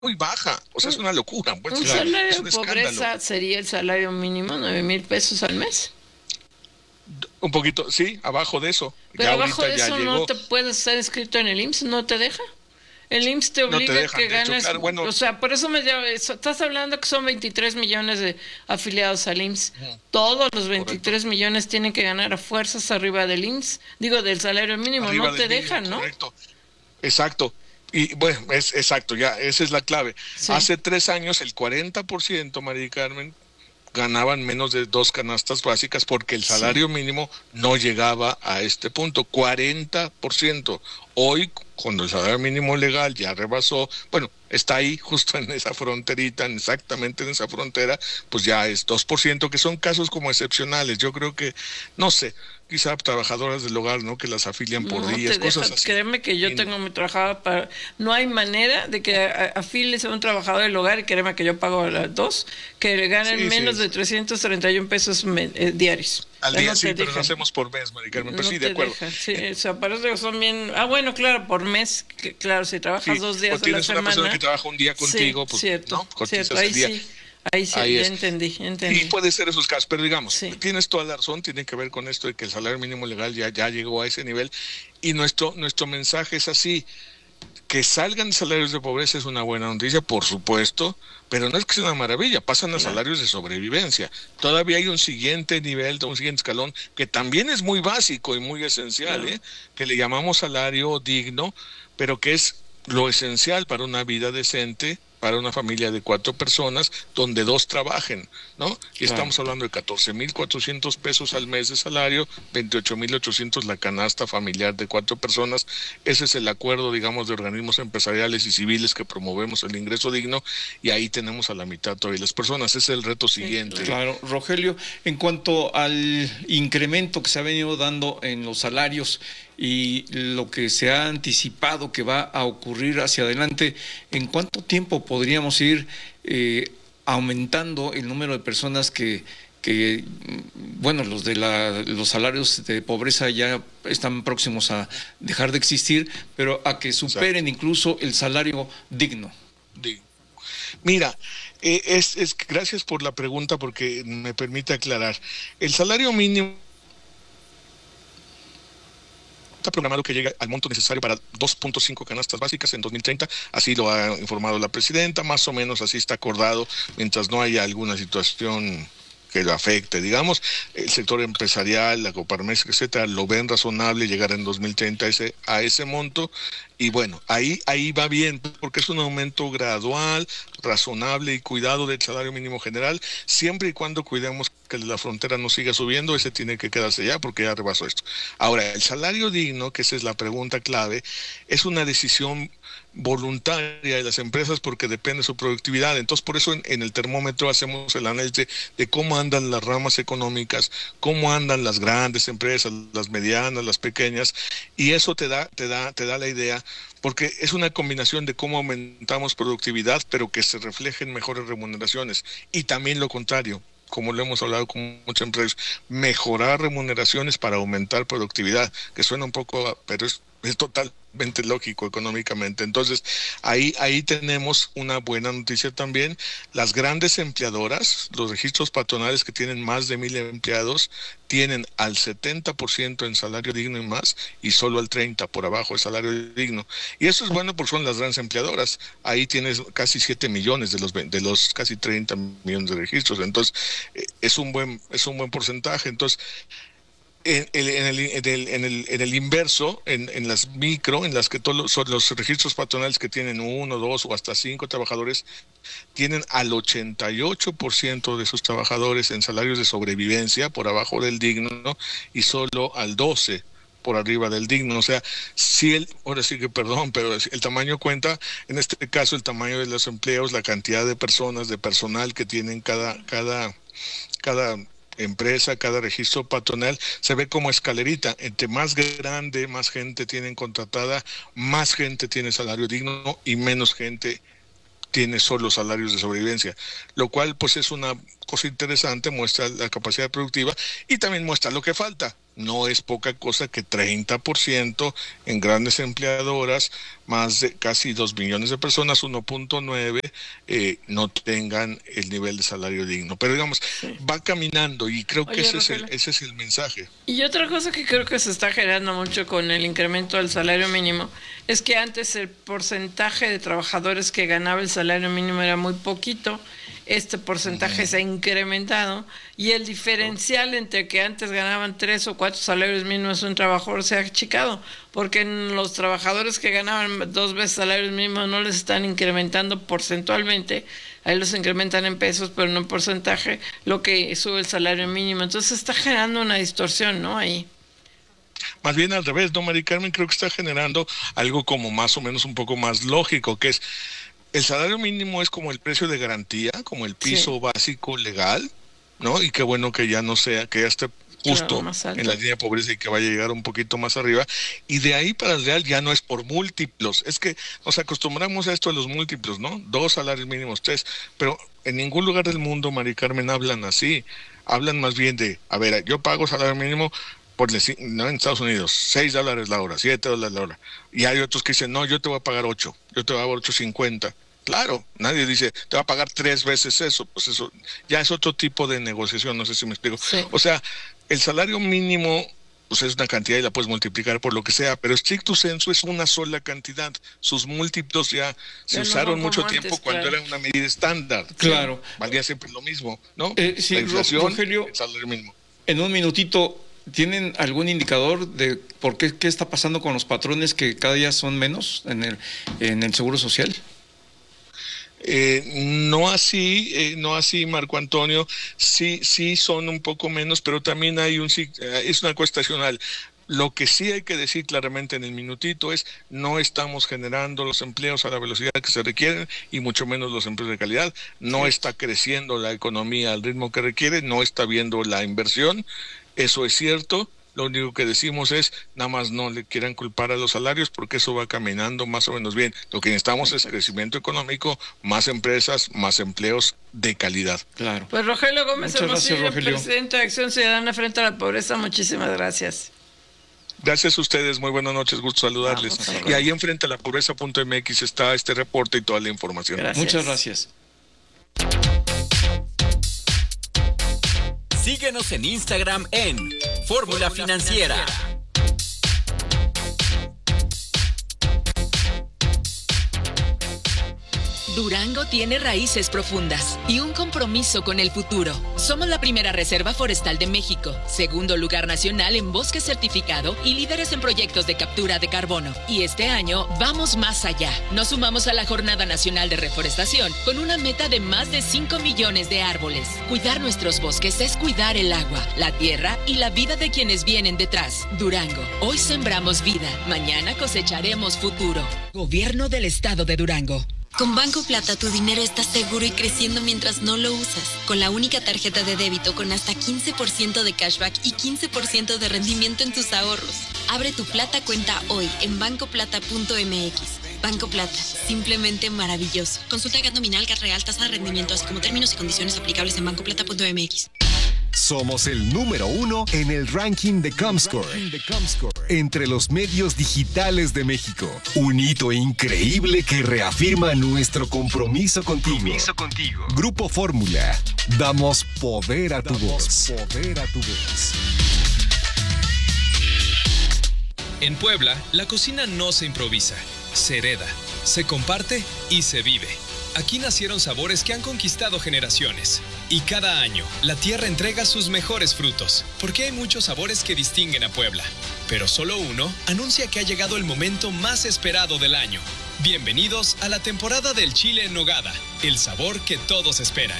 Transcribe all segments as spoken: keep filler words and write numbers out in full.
muy baja, o sea, es Un, una locura, pues, un es, un, salario es de un escándalo. pobreza sería el salario mínimo, nueve mil pesos al mes. Un poquito, sí, abajo de eso, ya Pero abajo ahorita de ya eso no llegó, te puedes estar inscrito en el I M S S, ¿no te deja? El I M S S te no te obliga a dejan, que de hecho, ganes, claro, bueno, o sea, por eso me llama, eso- estás hablando que son veintitrés millones de afiliados al I M S S. ujú, Todos los correcto, veintitrés millones tienen que ganar a fuerzas arriba del I M S S, digo, del salario mínimo, no arriba te del mínimo, dejan, ¿no? correcto. Exacto. Y bueno, es exacto, ya, esa es la clave. Sí, Hace tres años, el cuarenta por ciento, María Carmen, ganaban menos de dos canastas básicas porque el sí. salario mínimo no llegaba a este punto, cuarenta por ciento. Hoy, cuando el salario mínimo legal ya rebasó, bueno, está ahí justo en esa fronterita, exactamente en esa frontera, pues ya es dos por ciento, que son casos como excepcionales. Yo creo que, no sé, quizá trabajadoras del hogar, ¿no? Que las afilian por No te días, deja, cosas así. créeme que yo Y tengo mi trabajador para, no hay manera de que a- afiles a un trabajador del hogar y créeme que yo pago a las dos, que ganen sí, menos sí, de trescientos treinta y uno pesos men- eh, diarios. O al sea, día no te sí, pero lo dejan, hacemos por mes, Mari Carmen. Pero no sí, de te acuerdo. dejan. Sí, Eh, o sea, parece que son bien, ah, bueno, claro, por mes, que- claro, si trabajas sí, dos o días a la tienes una persona que semana, trabaja un día sí, contigo, pues, cierto, ¿no? cierto, Cotizas ahí el día. sí, ahí sí, Ahí ya es. entendí, ya Y entendí. puede ser esos casos, pero digamos, Sí, tienes toda la razón, tiene que ver con esto de que el salario mínimo legal ya, ya llegó a ese nivel. Y nuestro, nuestro mensaje es así: que salgan salarios de pobreza es una buena noticia, por supuesto, pero no es que sea una maravilla, pasan a claro, salarios de sobrevivencia. Todavía hay un siguiente nivel, un siguiente escalón, que también es muy básico y muy esencial, claro. ¿eh? Que le llamamos salario digno, pero que es lo esencial para una vida decente, para una familia de cuatro personas, donde dos trabajen, ¿no? Y Claro. estamos hablando de catorce mil cuatrocientos pesos al mes de salario, veintiocho mil ochocientos la canasta familiar de cuatro personas. Ese es el acuerdo, digamos, de organismos empresariales y civiles que promovemos el ingreso digno, y ahí tenemos a la mitad todavía las personas. Ese es el reto Sí, siguiente. claro. Claro, Rogelio, en cuanto al incremento que se ha venido dando en los salarios y lo que se ha anticipado que va a ocurrir hacia adelante, ¿en cuánto tiempo podríamos ir eh, aumentando el número de personas que, que bueno, los de la, los salarios de pobreza ya están próximos a dejar de existir, pero a que Exacto. superen incluso el salario digno? Di- Mira, eh, es, es, gracias por la pregunta porque me permite aclarar. El salario mínimo está programado que llegue al monto necesario para dos punto cinco canastas básicas en dos mil treinta, así lo ha informado la presidenta, más o menos así está acordado, mientras no haya alguna situación que lo afecte, digamos. El sector empresarial, la Coparmex, etcétera, lo ven razonable llegar en dos mil treinta a ese, a ese monto. Y bueno, ahí, ahí va bien, porque es un aumento gradual, razonable y cuidado del salario mínimo general, siempre y cuando cuidemos que la frontera no siga subiendo. Ese tiene que quedarse ya porque ya rebasó esto. Ahora, el salario digno, que esa es la pregunta clave, es una decisión voluntaria de las empresas porque depende de su productividad. Entonces, por eso en, en el termómetro hacemos el análisis de, de cómo andan las ramas económicas, cómo andan las grandes empresas, las medianas, las pequeñas, y eso te da, te da, te da la idea, porque es una combinación de cómo aumentamos productividad, pero que se refleje en mejores remuneraciones, y también lo contrario, como lo hemos hablado con muchas empresas, mejorar remuneraciones para aumentar productividad, que suena un poco, pero es, es totalmente lógico económicamente. Entonces, ahí, ahí tenemos una buena noticia también. Las grandes empleadoras, los registros patronales que tienen más de mil empleados, tienen al setenta por ciento en salario digno y más, y solo al treinta por ciento por abajo de salario digno. Y eso es bueno porque son las grandes empleadoras. Ahí tienes casi siete millones de los, de los casi treinta millones de registros. Entonces, eh, es un buen, es un buen porcentaje. Entonces, en, el, en, el, en, el, en, el, en el inverso, en, en las micro, en las que todos los, son los registros patronales que tienen uno, dos o hasta cinco trabajadores, tienen al ochenta y ocho por ciento de sus trabajadores en salarios de sobrevivencia por abajo del digno, ¿no? Y solo al doce por ciento por arriba del digno. O sea, si el, ahora sí que perdón, pero el tamaño cuenta, en este caso el tamaño de los empleos, la cantidad de personas, de personal que tienen cada, cada, cada empresa, cada registro patronal, se ve como escalerita. Entre más grande, más gente tienen contratada, más gente tiene salario digno y menos gente tiene solo salarios de sobrevivencia, lo cual pues es una cosa interesante, muestra la capacidad productiva y también muestra lo que falta. No es poca cosa que treinta por ciento en grandes empleadoras, más de casi dos millones de personas, uno punto nueve, eh, no tengan el nivel de salario digno. Pero digamos, sí. va caminando y creo Oye, que ese es, el, ese es el mensaje. Y otra cosa que creo que se está generando mucho con el incremento del salario mínimo es que antes el porcentaje de trabajadores que ganaba el salario mínimo era muy poquito. Este porcentaje uh-huh. se ha incrementado y el diferencial entre que antes ganaban tres o cuatro salarios mínimos un trabajador se ha achicado, porque en los trabajadores que ganaban dos veces salarios mínimos no les están incrementando porcentualmente, ahí los incrementan en pesos, pero no en porcentaje, lo que sube el salario mínimo. Entonces está generando una distorsión, ¿no? Ahí. Más bien al revés, ¿no, Mari Carmen? Creo que está generando algo como más o menos un poco más lógico, que es el salario mínimo es como el precio de garantía, como el piso sí. básico legal, ¿no? Y qué bueno que ya no sea, que ya esté justo claro, en la línea de pobreza y que vaya a llegar un poquito más arriba. Y de ahí para el real ya no es por múltiplos. Es que nos acostumbramos a esto de los múltiplos, ¿no? Dos salarios mínimos, tres. Pero en ningún lugar del mundo, Mari Carmen, hablan así. Hablan más bien de, a ver, yo pago salario mínimo, por decir, no en Estados Unidos, seis dólares la hora, siete dólares la hora. Y hay otros que dicen, no, yo te voy a pagar ocho, yo te voy a pagar ocho cincuenta. Claro, nadie dice, te va a pagar tres veces eso, pues eso ya es otro tipo de negociación, no sé si me explico. Sí. O sea, el salario mínimo, pues es una cantidad y la puedes multiplicar por lo que sea, pero stricto sensu es una sola cantidad. Sus múltiplos ya se ya usaron no mucho antes, tiempo cuando claro. era una medida estándar. Claro. Sí, valía siempre lo mismo, ¿no? Eh, sí, la inflación, Rogelio, el salario mínimo. En un minutito, ¿tienen algún indicador de por qué, qué está pasando con los patrones que cada día son menos en el, en el Seguro Social? Eh, no así, eh, no así, Marco Antonio, sí, sí son un poco menos, pero también hay un, es una encuesta estacional. Lo que sí hay que decir claramente en el minutito es, no estamos generando los empleos a la velocidad que se requieren y mucho menos los empleos de calidad. No está creciendo la economía al ritmo que requiere, no está habiendo la inversión, eso es cierto. Lo único que decimos es, nada más no le quieran culpar a los salarios porque eso va caminando más o menos bien. Lo que necesitamos es crecimiento económico, más empresas, más empleos de calidad. Claro. Pues Rogelio Gómez Hermosillo, presidente de Acción Ciudadana Frente a la Pobreza, muchísimas gracias. Gracias a ustedes, muy buenas noches, gusto saludarles. Vamos, y ahí en frente a la pobreza punto m x está este reporte y toda la información. Gracias. Muchas gracias. Síguenos en Instagram en Fórmula Financiera. Durango tiene raíces profundas y un compromiso con el futuro. Somos la primera reserva forestal de México, segundo lugar nacional en bosque certificado y líderes en proyectos de captura de carbono. Y este año vamos más allá. Nos sumamos a la Jornada Nacional de Reforestación con una meta de más de cinco millones de árboles. Cuidar nuestros bosques es cuidar el agua, la tierra y la vida de quienes vienen detrás. Durango, hoy sembramos vida, mañana cosecharemos futuro. Gobierno del Estado de Durango. Con Banco Plata tu dinero está seguro y creciendo mientras no lo usas. Con la única tarjeta de débito con hasta quince por ciento de cashback y quince por ciento de rendimiento en tus ahorros. Abre tu Plata cuenta hoy en banco plata punto m x. Banco Plata, simplemente maravilloso. Consulta G A T nominal, G A T real, tasa de rendimiento, así como términos y condiciones aplicables en banco plata punto m x. Somos el número uno en el ranking de Comscore, entre los medios digitales de México. Un hito increíble que reafirma nuestro compromiso contigo. Compromiso contigo. Grupo Fórmula. Damos poder a tu voz. Poder a tu voz. En Puebla, la cocina no se improvisa, se hereda, se comparte y se vive. Aquí nacieron sabores que han conquistado generaciones. Y cada año, la tierra entrega sus mejores frutos, porque hay muchos sabores que distinguen a Puebla. Pero solo uno anuncia que ha llegado el momento más esperado del año. Bienvenidos a la temporada del chile en nogada, el sabor que todos esperan.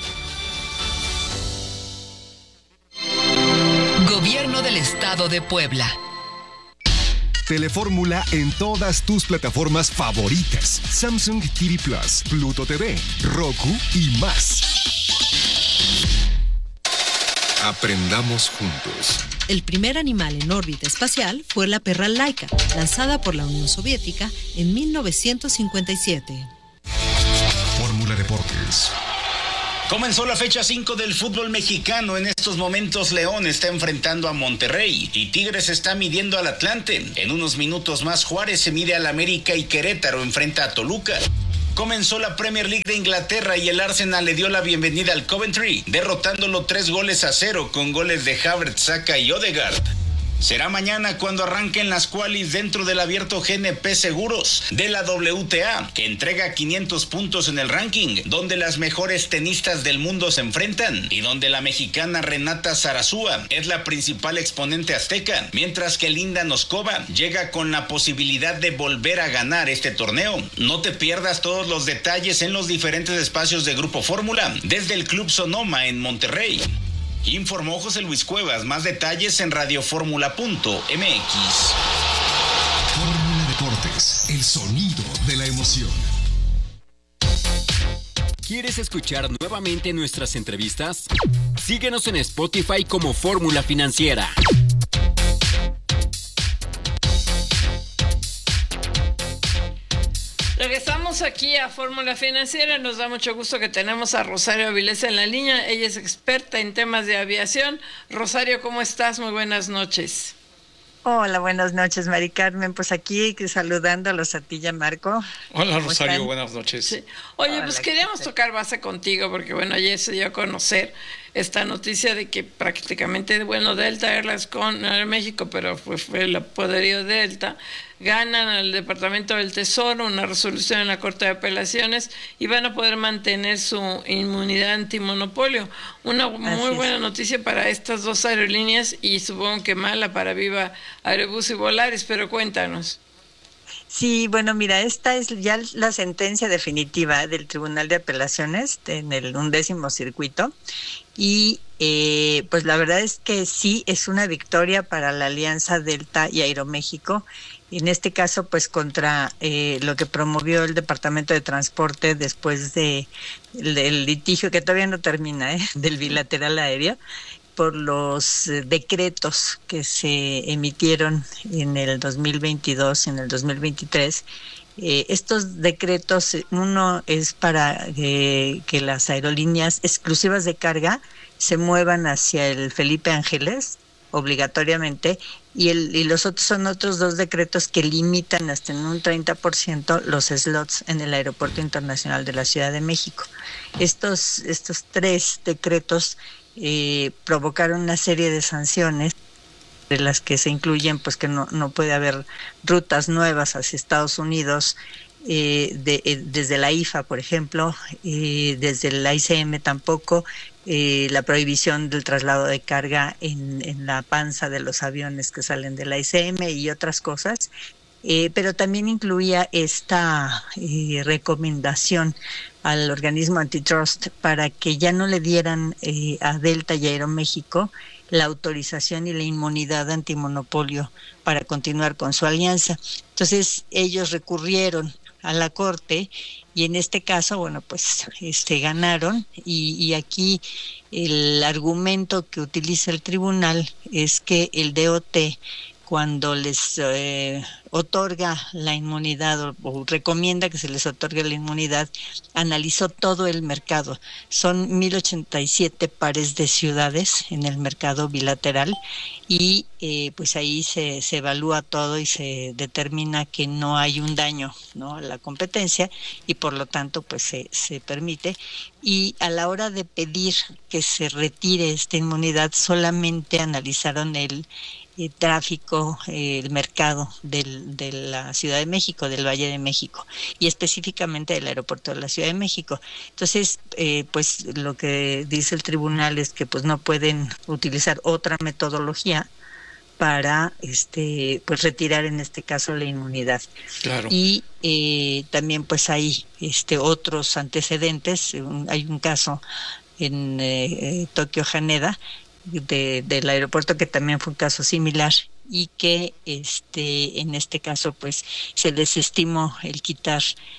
Gobierno del Estado de Puebla. Telefórmula en todas tus plataformas favoritas. Samsung T V Plus, Pluto T V, Roku y más. Aprendamos juntos. El primer animal en órbita espacial fue la perra Laika, lanzada por la Unión Soviética en mil novecientos cincuenta y siete. Fórmula Deportes. Comenzó la fecha cinco del fútbol mexicano. En estos momentos León está enfrentando a Monterrey y Tigres está midiendo al Atlante. En unos minutos más Juárez se mide al América y Querétaro enfrenta a Toluca. Comenzó la Premier League de Inglaterra y el Arsenal le dio la bienvenida al Coventry, derrotándolo tres goles a cero con goles de Havertz, Saka y Odegaard. Será mañana cuando arranquen las qualis dentro del abierto G N P Seguros de la W T A, que entrega quinientos puntos en el ranking, donde las mejores tenistas del mundo se enfrentan y donde la mexicana Renata Zarazúa es la principal exponente azteca, mientras que Linda Noskova llega con la posibilidad de volver a ganar este torneo. No te pierdas todos los detalles en los diferentes espacios de Grupo Fórmula, desde el Club Sonoma en Monterrey. Informó José Luis Cuevas. Más detalles en radioformula punto m x. Fórmula Deportes, el sonido de la emoción. ¿Quieres escuchar nuevamente nuestras entrevistas? Síguenos en Spotify como Fórmula Financiera. Regresamos aquí a Fórmula Financiera. Nos da mucho gusto que tenemos a Rosario Avilés en la línea. Ella es experta en temas de aviación. Rosario, ¿cómo estás? Muy buenas noches. Hola, buenas noches, Mari Carmen. Pues aquí saludándolos a ti y a Marco. Hola, Rosario, están? Buenas noches. Sí. Oye, Hola, pues queríamos tocar base contigo porque, bueno, ayer se dio a conocer esta noticia de que prácticamente, bueno, Delta Airlines con México, pero pues fue el poderío de Delta, ganan al Departamento del Tesoro una resolución en la Corte de Apelaciones y van a poder mantener su inmunidad antimonopolio. Una muy Así buena es. noticia para estas dos aerolíneas y supongo que mala para Viva Aerobús y Volaris, pero cuéntanos. Sí, bueno, mira, esta es ya la sentencia definitiva del Tribunal de Apelaciones en el undécimo circuito y eh, pues la verdad es que sí es una victoria para la alianza Delta y Aeroméxico. En este caso, pues contra eh, lo que promovió el Departamento de Transporte después de el, el litigio que todavía no termina, ¿eh? del bilateral aéreo, por los eh, decretos que se emitieron en el dos mil veintidós y en el dos mil veintitrés. Eh, estos decretos, uno es para eh, que las aerolíneas exclusivas de carga se muevan hacia el Felipe Ángeles obligatoriamente, y, el, y los otros son otros dos decretos que limitan hasta en un treinta por ciento los slots en el Aeropuerto Internacional de la Ciudad de México. Estos, estos tres decretos eh, provocaron una serie de sanciones, de las que se incluyen pues que no, no puede haber rutas nuevas hacia Estados Unidos, eh, de, eh, desde la I F A, por ejemplo, eh, desde la I C M tampoco, eh, la prohibición del traslado de carga en, en la panza de los aviones que salen de la I C M y otras cosas. Eh, pero también incluía esta eh, recomendación al organismo antitrust para que ya no le dieran eh, a Delta y Aeroméxico la autorización y la inmunidad antimonopolio para continuar con su alianza. Entonces ellos recurrieron a la Corte y en este caso, bueno, pues este ganaron y, y aquí el argumento que utiliza el tribunal es que el D O T, cuando les eh, otorga la inmunidad o, o recomienda que se les otorgue la inmunidad, analizó todo el mercado. Son mil ochenta y siete pares de ciudades en el mercado bilateral y eh, pues ahí se, se evalúa todo y se determina que no hay un daño, ¿no?, a la competencia y por lo tanto pues se, se permite. Y a la hora de pedir que se retire esta inmunidad solamente analizaron el el tráfico, eh, el mercado del, de la Ciudad de México, del Valle de México, y específicamente del aeropuerto de la Ciudad de México. Entonces, eh, pues lo que dice el tribunal es que pues no pueden utilizar otra metodología para este pues retirar en este caso la inmunidad. Claro. Y eh, también pues hay este otros antecedentes. Un, hay un caso en eh, Tokio Haneda De, del aeropuerto que también fue un caso similar y que este en este caso pues se desestimó el quitar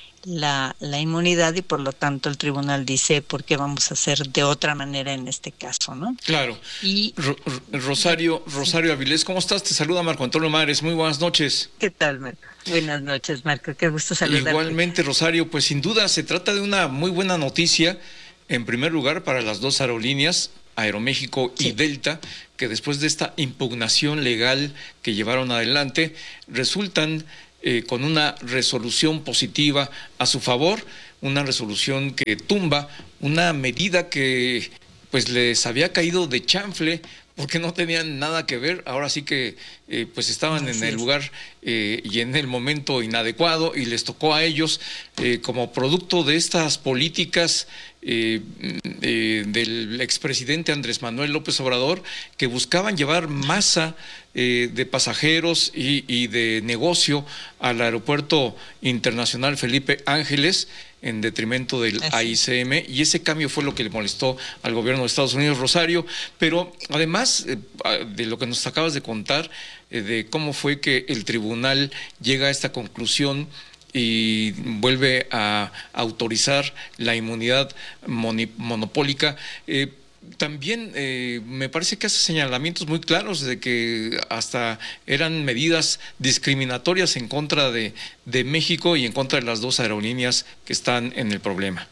la, la inmunidad y por lo tanto el tribunal dice por qué vamos a hacer de otra manera en este caso, ¿no? Claro. Y Ro- Rosario, Rosario Avilés, ¿cómo estás? Te saluda Marco Antonio Mares, muy buenas noches. ¿qué tal, Marco? Buenas noches, Marco, qué gusto saludarte. Igualmente, Rosario, pues sin duda se trata de una muy buena noticia En primer lugar, para las dos aerolíneas, Aeroméxico y sí. Delta, que después de esta impugnación legal que llevaron adelante, resultan eh, con una resolución positiva a su favor, una resolución que tumba una medida que pues les había caído de chanfle porque no tenían nada que ver. Ahora sí que eh, pues estaban Así en el es. lugar eh, y en el momento inadecuado, y les tocó a ellos eh, como producto de estas políticas eh, eh, del expresidente Andrés Manuel López Obrador, que buscaban llevar masa eh, de pasajeros y, y de negocio al Aeropuerto Internacional Felipe Ángeles, en detrimento del Así. A I C M, y ese cambio fue lo que le molestó al gobierno de Estados Unidos, Rosario. Pero además eh, de lo que nos acabas de contar, eh, de cómo fue que el tribunal llega a esta conclusión y vuelve a autorizar la inmunidad monopólica, eh, también eh, me parece que hace señalamientos muy claros de que hasta eran medidas discriminatorias en contra de, de México y en contra de las dos aerolíneas que están en el problema.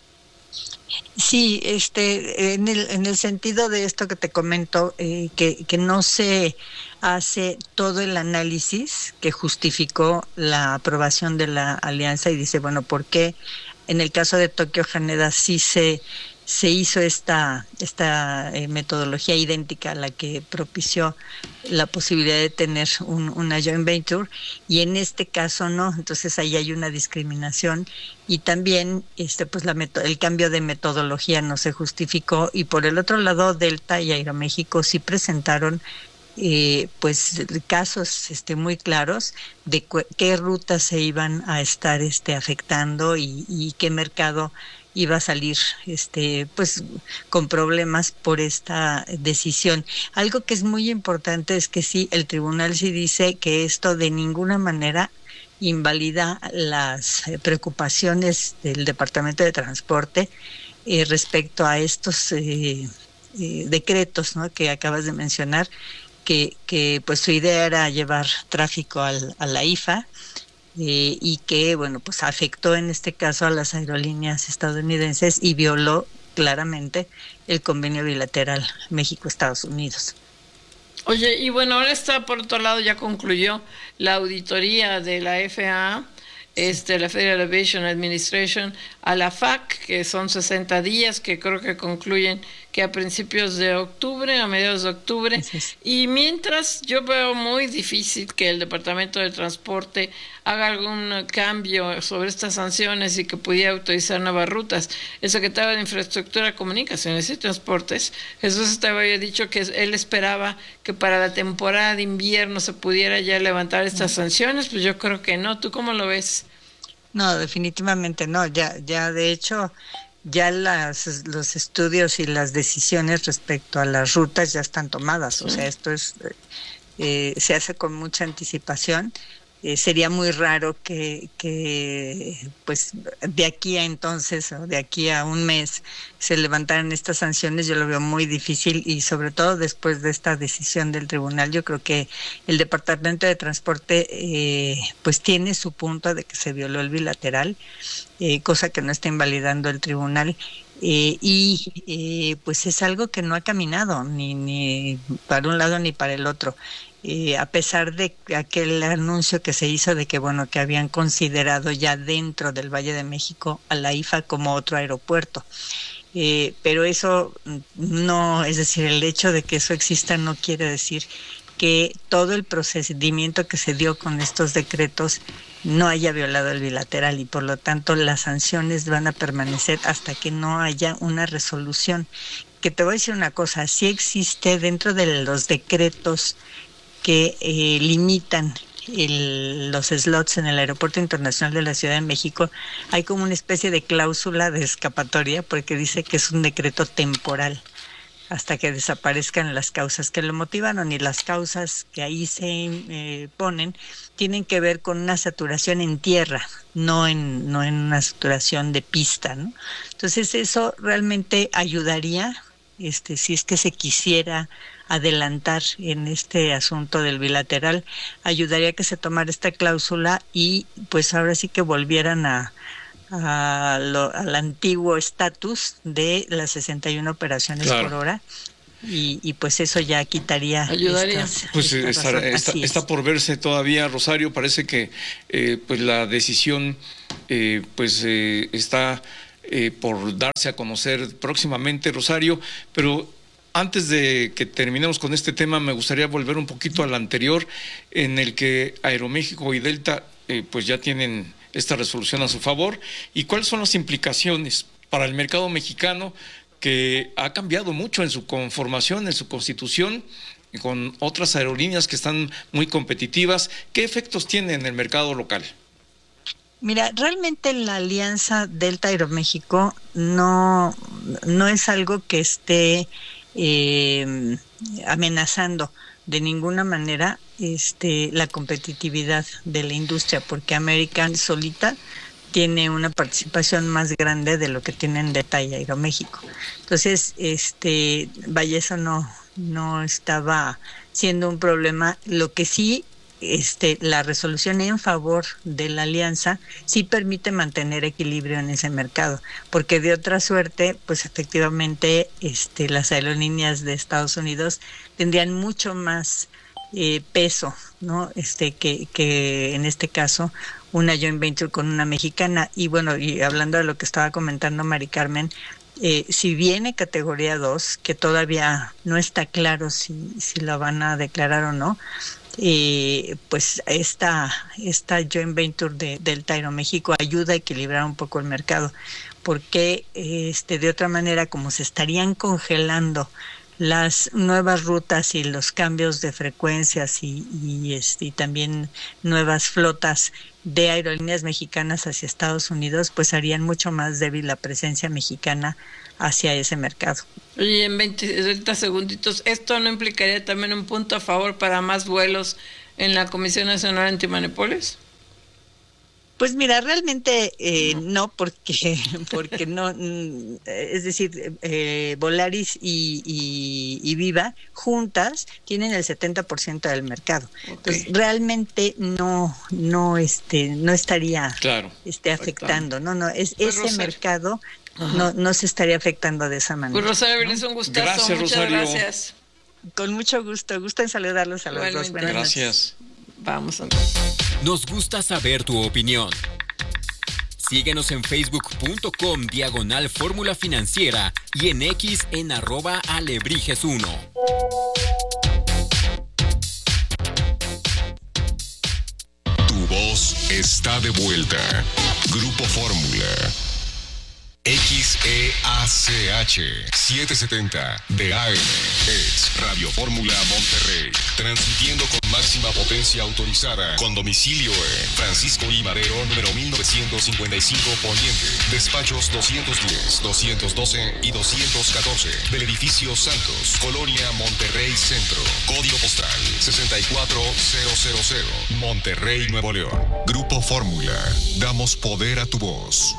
Sí, este, en el, en el sentido de esto que te comento, eh, que, que no se hace todo el análisis que justificó la aprobación de la alianza, y dice, bueno, ¿por qué en el caso de Tokio Haneda sí se se hizo esta, esta eh, metodología idéntica a la que propició la posibilidad de tener un, una joint venture, y en este caso no? Entonces ahí hay una discriminación, y también este pues la meto- el cambio de metodología no se justificó. Y por el otro lado, Delta y Aeroméxico sí presentaron eh, pues casos este muy claros de cu- qué rutas se iban a estar este afectando y, y qué mercado iba a salir este pues con problemas por esta decisión. Algo que es muy importante es que sí, el tribunal sí dice que esto de ninguna manera invalida las preocupaciones del Departamento de Transporte eh, respecto a estos eh, eh, decretos, ¿no?, que acabas de mencionar, que, que pues su idea era llevar tráfico al, a la I F A, Eh, y que, bueno, pues afectó en este caso a las aerolíneas estadounidenses y violó claramente el convenio bilateral México-Estados Unidos. Oye, y bueno, ahora está, por otro lado, ya concluyó la auditoría de la F A A, este, la Federal Aviation Administration, a la F A C, que son sesenta días, que creo que concluyen que a principios de octubre, a mediados de octubre, es. Y mientras yo veo muy difícil que el Departamento de Transporte haga algún cambio sobre estas sanciones y que pudiera autorizar nuevas rutas. El secretario de Infraestructura, Comunicaciones y Transportes, Jesús Esteban, había dicho que él esperaba que para la temporada de invierno se pudiera ya levantar estas sanciones. Pues yo creo que no. ¿Tú cómo lo ves? No, definitivamente no. Ya, ya de hecho, ya las, los estudios y las decisiones respecto a las rutas ya están tomadas. Sí. O sea, esto es eh, se hace con mucha anticipación. Eh, sería muy raro que, que pues de aquí a entonces o de aquí a un mes se levantaran estas sanciones. Yo lo veo muy difícil, y sobre todo después de esta decisión del tribunal, yo creo que el Departamento de Transporte eh, pues tiene su punto de que se violó el bilateral, eh, cosa que no está invalidando el tribunal. Eh, y eh, pues es algo que no ha caminado ni, ni para un lado ni para el otro. Eh, a pesar de aquel anuncio que se hizo de que bueno que habían considerado ya dentro del Valle de México a la I F A como otro aeropuerto, eh, pero eso no, es decir, el hecho de que eso exista no quiere decir que todo el procedimiento que se dio con estos decretos no haya violado el bilateral, y por lo tanto las sanciones van a permanecer hasta que no haya una resolución. Que te voy a decir una cosa, sí existe dentro de los decretos que eh, limitan el, los slots en el Aeropuerto Internacional de la Ciudad de México, hay como una especie de cláusula de escapatoria, porque dice que es un decreto temporal hasta que desaparezcan las causas que lo motivaron, y las causas que ahí se eh, ponen tienen que ver con una saturación en tierra, no en, no en una saturación de pista, ¿no? Entonces eso realmente ayudaría, este, si es que se quisiera adelantar en este asunto del bilateral, ayudaría a que se tomara esta cláusula y pues ahora sí que volvieran a, a lo, al antiguo estatus de las sesenta y una operaciones claro. por hora. Y, y pues eso ya quitaría. Ayudaría. Estas, pues esta está, está, está por verse todavía, Rosario. Parece que eh, pues la decisión eh, pues eh, está eh, por darse a conocer próximamente, Rosario. Pero antes de que terminemos con este tema, me gustaría volver un poquito al anterior, en el que Aeroméxico y Delta eh, pues ya tienen esta resolución a su favor. ¿Y cuáles son las implicaciones para el mercado mexicano, que ha cambiado mucho en su conformación, en su constitución, con otras aerolíneas que están muy competitivas? ¿Qué efectos tiene en el mercado local? Mira, realmente la alianza Delta Aeroméxico no, no es algo que esté eh, amenazando de ninguna manera este, la competitividad de la industria, porque American solita tiene una participación más grande de lo que tienen Delta y Aeroméxico. Entonces, este, vaya, eso no, no estaba siendo un problema. Lo que sí, este, la resolución en favor de la alianza sí permite mantener equilibrio en ese mercado, porque de otra suerte, pues efectivamente, este, las aerolíneas de Estados Unidos tendrían mucho más eh, peso, ¿no? Este, que, que en este caso una joint venture con una mexicana. Y bueno, y hablando de lo que estaba comentando Mari Carmen, eh, si viene categoría dos, que todavía no está claro si, si la van a declarar o no, eh, pues esta, esta joint venture de Delta Aeroméxico ayuda a equilibrar un poco el mercado, porque este, de otra manera, como se estarían congelando las nuevas rutas y los cambios de frecuencias y, y, este, y también nuevas flotas de aerolíneas mexicanas hacia Estados Unidos, pues harían mucho más débil la presencia mexicana hacia ese mercado. Y en veinte, treinta segunditos, ¿esto no implicaría también un punto a favor para más vuelos en la Comisión Nacional Antimonopolios? Pues mira, realmente eh, no. no, porque porque no, es decir, eh, Volaris y, y, y Viva juntas tienen el setenta por ciento del mercado. Okay. Entonces, realmente no no este no estaría claro. este afectando, no no es pues ese Rosario. mercado no no se estaría afectando de esa manera. Pues Rosario, ¿no? Es un gustazo, gracias, muchas Rosario. Gracias. Con mucho gusto, gusto en saludarlos a los bueno, dos. Buenas gracias. Noches. Vamos a... Nos gusta saber tu opinión. Síguenos en facebook.com diagonal fórmula financiera y en X en arroba alebrijes uno. Tu voz está de vuelta. Grupo Fórmula. X E A C H setecientos setenta de A M es Radio Fórmula Monterrey, transmitiendo con máxima potencia autorizada, con domicilio en Francisco I. Madero, número mil novecientos cincuenta y cinco Poniente, despachos doscientos diez, doscientos doce y doscientos catorce, del edificio Santos, Colonia Monterrey Centro, código postal sesenta y cuatro mil, Monterrey, Nuevo León. Grupo Fórmula, damos poder a tu voz.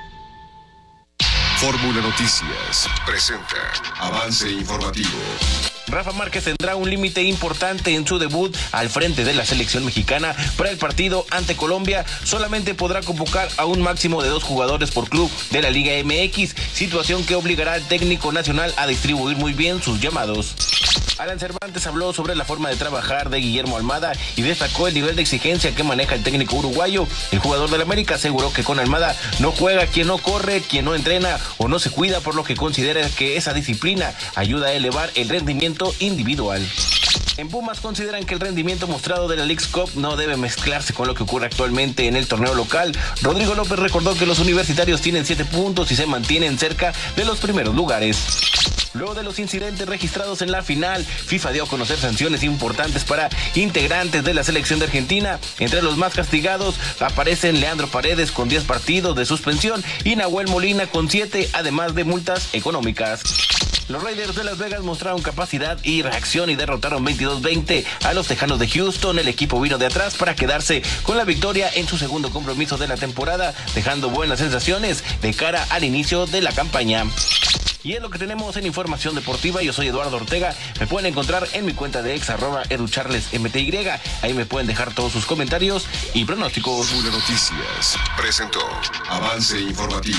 Fórmula Noticias presenta avance informativo. Rafa Márquez tendrá un límite importante en su debut al frente de la selección mexicana para el partido ante Colombia. Solamente podrá convocar a un máximo de dos jugadores por club de la Liga M X, situación que obligará al técnico nacional a distribuir muy bien sus llamados. Alan Cervantes habló sobre la forma de trabajar de Guillermo Almada y destacó el nivel de exigencia que maneja el técnico uruguayo. El jugador del América aseguró que con Almada no juega quien no corre, quien no entrena o no se cuida, por lo que considera que esa disciplina ayuda a elevar el rendimiento individual. En Pumas consideran que el rendimiento mostrado de la Leagues Cup no debe mezclarse con lo que ocurre actualmente en el torneo local. Rodrigo López recordó que los universitarios tienen siete puntos y se mantienen cerca de los primeros lugares. Luego de los incidentes registrados en la final, FIFA dio a conocer sanciones importantes para integrantes de la selección de Argentina. Entre los más castigados aparecen Leandro Paredes con diez partidos de suspensión y Nahuel Molina con siete, además de multas económicas. Los Raiders de Las Vegas mostraron capacidad y reacción y derrotaron veintidós veinte a los Tejanos de Houston. El equipo vino de atrás para quedarse con la victoria en su segundo compromiso de la temporada, dejando buenas sensaciones de cara al inicio de la campaña. Y es lo que tenemos en información deportiva. Yo soy Eduardo Ortega. Me pueden encontrar en mi cuenta de ex, arroba educharlesmty. Ahí me pueden dejar todos sus comentarios y pronósticos. Fórmula Noticias presentó Avance Informativo.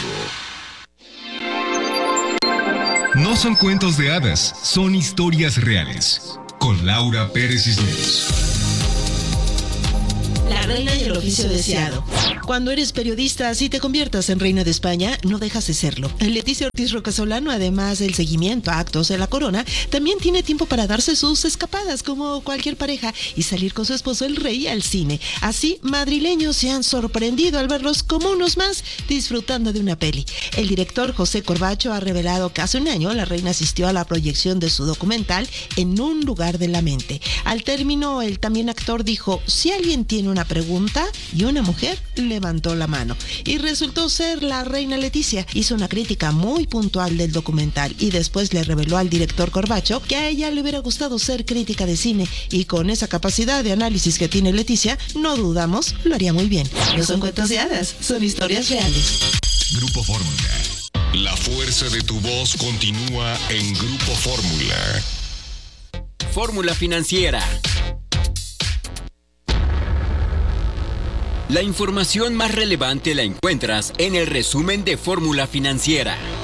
No son cuentos de hadas, son historias reales. Con Laura Pérez Cisneros. La reina y el oficio deseado. Cuando eres periodista, si te conviertas en reina de España, no dejas de serlo. Leticia Ortiz Rocasolano, además del seguimiento a actos de la corona, también tiene tiempo para darse sus escapadas, como cualquier pareja, y salir con su esposo el rey al cine. Así, madrileños se han sorprendido al verlos como unos más, disfrutando de una peli. El director José Corbacho ha revelado que hace un año la reina asistió a la proyección de su documental En un lugar de la mente. Al término, el también actor dijo: si alguien tiene una pregunta, y una mujer levantó la mano. Y resultó ser la reina Leticia. Hizo una crítica muy puntual del documental y después le reveló al director Corbacho que a ella le hubiera gustado ser crítica de cine, y con esa capacidad de análisis que tiene Leticia, no dudamos, lo haría muy bien. No son cuentos de hadas, son historias reales. Grupo Fórmula. La fuerza de tu voz continúa en Grupo Fórmula. Fórmula Financiera. La información más relevante la encuentras en el resumen de Fórmula Financiera.